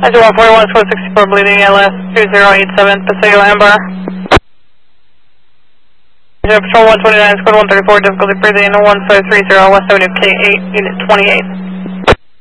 Azure 141, squad 64, bleeding LS 2087, Paseo Amber. Azure Patrol 129, squad 134, difficulty breathing 1530, West Avenue K8, unit 28.